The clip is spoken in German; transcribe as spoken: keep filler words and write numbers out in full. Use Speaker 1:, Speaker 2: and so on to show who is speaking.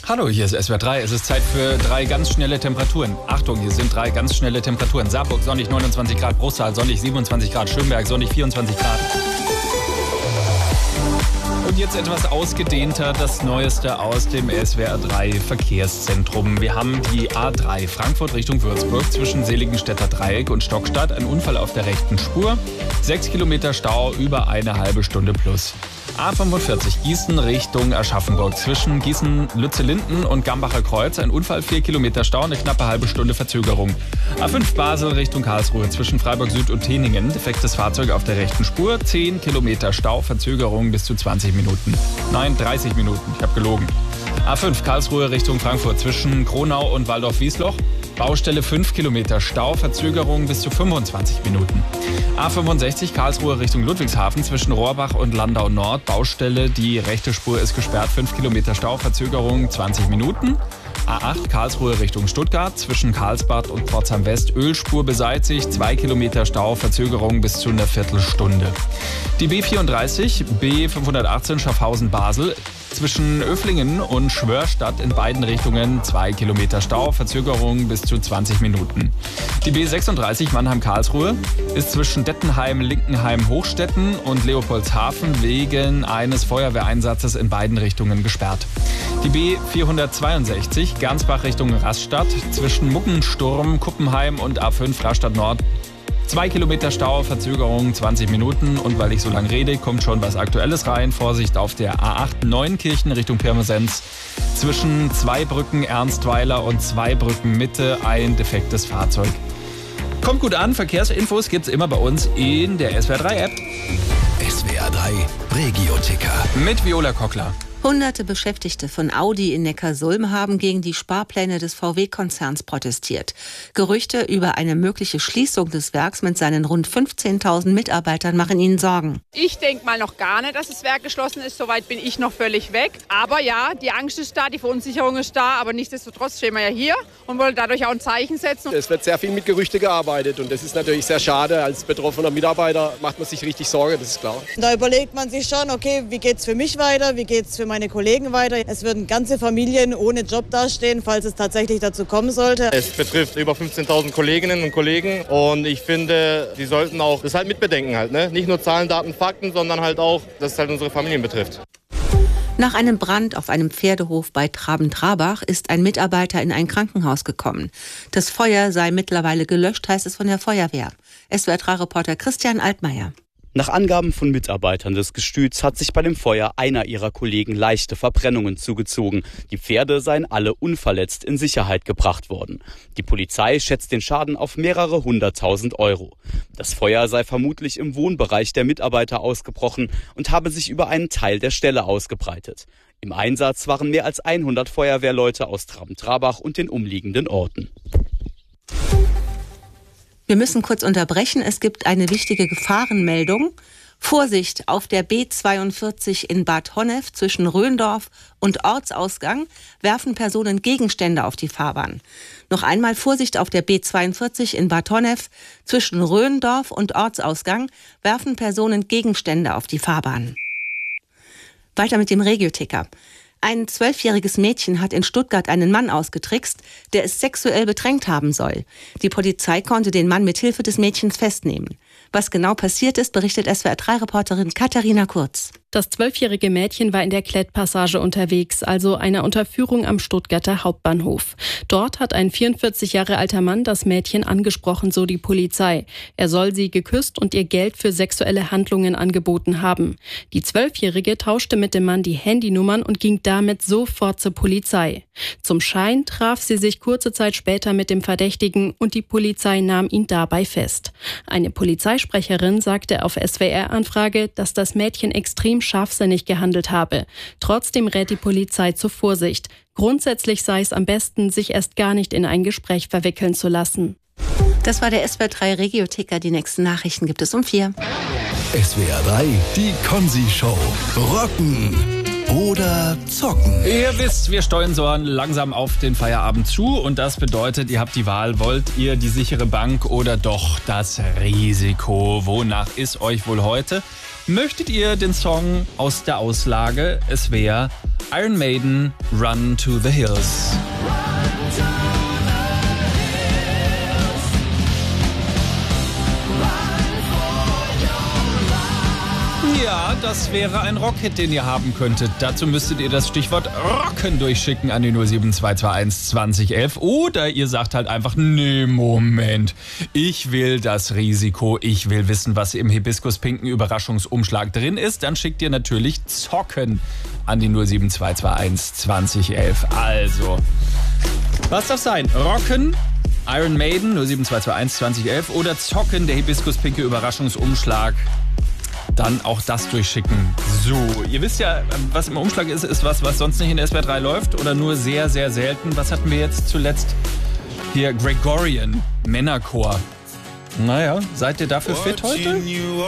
Speaker 1: Hallo, hier ist S W R drei. Es ist Zeit für drei ganz schnelle Temperaturen. Achtung, hier sind drei ganz schnelle Temperaturen. Saarburg sonnig neunundzwanzig Grad, Bruchsal sonnig siebenundzwanzig Grad, Schönberg sonnig vierundzwanzig Grad. Und jetzt etwas ausgedehnter, das Neueste aus dem S W R drei Verkehrszentrum. Wir haben die A drei Frankfurt Richtung Würzburg zwischen Seligenstädter Dreieck und Stockstadt. Ein Unfall auf der rechten Spur. Sechs Kilometer Stau über eine halbe Stunde plus. A fünfundvierzig Gießen Richtung Aschaffenburg zwischen Gießen-Lützellinden und Gambacher Kreuz. Ein Unfall, vier Kilometer Stau, eine knappe halbe Stunde Verzögerung. A fünf Basel Richtung Karlsruhe zwischen Freiburg Süd und Teningen. Defektes Fahrzeug auf der rechten Spur. zehn Kilometer Stau, Verzögerung bis zu zwanzig Minuten. Nein, dreißig Minuten. Ich habe gelogen. A fünf Karlsruhe Richtung Frankfurt zwischen Kronau und Waldorf-Wiesloch. Baustelle fünf Kilometer Stau, Verzögerung bis zu fünfundzwanzig Minuten. A fünfundsechzig Karlsruhe Richtung Ludwigshafen zwischen Rohrbach und Landau Nord. Baustelle, die rechte Spur ist gesperrt, fünf Kilometer Stau, Verzögerung zwanzig Minuten. A acht Karlsruhe Richtung Stuttgart zwischen Karlsbad und Pforzheim West. Ölspur beseitigt, zwei Kilometer Stau, Verzögerung bis zu einer Viertelstunde. Die B vierunddreißig, B fünfhundertachtzehn Schaffhausen-Basel zwischen Öflingen und Schwörstadt in beiden Richtungen zwei Kilometer Stau, Verzögerung bis zu zwanzig Minuten. Die B sechsunddreißig Mannheim-Karlsruhe ist zwischen Dettenheim, Linkenheim, Hochstetten und Leopoldshafen wegen eines Feuerwehreinsatzes in beiden Richtungen gesperrt. Die B vierhundertzweiundsechzig Gernsbach Richtung Rastatt zwischen Muggensturm, Kuppenheim und A fünf Rastatt Nord. Zwei Kilometer Stau, Verzögerung zwanzig Minuten. Und weil ich so lange rede, kommt schon was Aktuelles rein. Vorsicht auf der A acht Neunkirchen Richtung Pirmasens. Zwischen Zweibrücken Ernstweiler und Zweibrücken Mitte ein defektes Fahrzeug. Kommt gut an, Verkehrsinfos gibt's immer bei uns in der S W R drei App.
Speaker 2: S W R drei Regio-Ticker.
Speaker 1: Mit Viola Kockler.
Speaker 3: Hunderte Beschäftigte von Audi in Neckarsulm haben gegen die Sparpläne des V W-Konzerns protestiert. Gerüchte über eine mögliche Schließung des Werks mit seinen rund fünfzehntausend Mitarbeitern machen ihnen Sorgen.
Speaker 4: Ich denke mal noch gar nicht, dass das Werk geschlossen ist. Soweit bin ich noch völlig weg. Aber ja, die Angst ist da, die Verunsicherung ist da. Aber nichtsdestotrotz stehen wir ja hier und wollen dadurch auch ein Zeichen setzen.
Speaker 5: Es wird sehr viel mit Gerüchte gearbeitet und das ist natürlich sehr schade. Als betroffener Mitarbeiter macht man sich richtig Sorge, das ist klar.
Speaker 6: Da überlegt man sich schon, okay, wie geht's für mich weiter, wie geht's für meine Kollegen weiter. Es würden ganze Familien ohne Job dastehen, falls es tatsächlich dazu kommen sollte.
Speaker 7: Es betrifft über fünfzehntausend Kolleginnen und Kollegen und ich finde, die sollten auch das halt mitbedenken halt, ne? Nicht nur Zahlen, Daten, Fakten, sondern halt auch, dass es halt unsere Familien betrifft.
Speaker 3: Nach einem Brand auf einem Pferdehof bei Traben-Trabach ist ein Mitarbeiter in ein Krankenhaus gekommen. Das Feuer sei mittlerweile gelöscht, heißt es von der Feuerwehr. S W R drei Reporter Christian Altmaier.
Speaker 8: Nach Angaben von Mitarbeitern des Gestüts hat sich bei dem Feuer einer ihrer Kollegen leichte Verbrennungen zugezogen. Die Pferde seien alle unverletzt in Sicherheit gebracht worden. Die Polizei schätzt den Schaden auf mehrere hunderttausend Euro. Das Feuer sei vermutlich im Wohnbereich der Mitarbeiter ausgebrochen und habe sich über einen Teil der Stelle ausgebreitet. Im Einsatz waren mehr als hundert Feuerwehrleute aus Traben-Trabach und den umliegenden Orten.
Speaker 3: Wir müssen kurz unterbrechen. Es gibt eine wichtige Gefahrenmeldung. Vorsicht, auf der B zweiundvierzig in Bad Honnef zwischen Röndorf und Ortsausgang werfen Personen Gegenstände auf die Fahrbahn. Noch einmal Vorsicht, auf der B zweiundvierzig in Bad Honnef zwischen Röndorf und Ortsausgang werfen Personen Gegenstände auf die Fahrbahn. Weiter mit dem Regio-Ticker. Ein zwölfjähriges Mädchen hat in Stuttgart einen Mann ausgetrickst, der es sexuell bedrängt haben soll. Die Polizei konnte den Mann mit Hilfe des Mädchens festnehmen. Was genau passiert ist, berichtet S W R drei Reporterin Katharina Kurz.
Speaker 9: Das zwölfjährige Mädchen war in der Klettpassage unterwegs, also einer Unterführung am Stuttgarter Hauptbahnhof. Dort hat ein vierundvierzig Jahre alter Mann das Mädchen angesprochen, so die Polizei. Er soll sie geküsst und ihr Geld für sexuelle Handlungen angeboten haben. Die Zwölfjährige tauschte mit dem Mann die Handynummern und ging damit sofort zur Polizei. Zum Schein traf sie sich kurze Zeit später mit dem Verdächtigen und die Polizei nahm ihn dabei fest. Eine Polizeisprecherin sagte auf S W R-Anfrage, dass das Mädchen extrem scharfsinnig gehandelt habe. Trotzdem rät die Polizei zur Vorsicht. Grundsätzlich sei es am besten, sich erst gar nicht in ein Gespräch verwickeln zu lassen.
Speaker 3: Das war der S W R drei Regio-Ticker. Die nächsten Nachrichten gibt es um vier.
Speaker 2: S W R drei, die Konzi-Show. Rocken oder zocken.
Speaker 1: Ihr wisst, wir steuern so langsam auf den Feierabend zu und das bedeutet, ihr habt die Wahl, wollt ihr die sichere Bank oder doch das Risiko? Wonach ist euch wohl heute? Möchtet ihr den Song aus der Auslage? Es wäre Iron Maiden, Run to the Hills. Ja, das wäre ein Rockhit, den ihr haben könntet. Dazu müsstet ihr das Stichwort Rocken durchschicken an die null sieben zwei zwei eins zwanzig elf. Oder ihr sagt halt einfach, nee, Moment, ich will das Risiko, ich will wissen, was im Hibiskus-pinken Überraschungsumschlag drin ist. Dann schickt ihr natürlich Zocken an die null sieben zwei zwei eins zwanzig elf. Also, was darf sein? Rocken, Iron Maiden, null sieben zwei zwei eins zwanzig elf oder Zocken, der Hibiskus-pinke Überraschungsumschlag. Dann auch das durchschicken. So, ihr wisst ja, was im Umschlag ist, ist was, was sonst nicht in S W R drei läuft oder nur sehr, sehr selten. Was hatten wir jetzt zuletzt? Hier Gregorian, Männerchor. Naja, seid ihr dafür fit heute?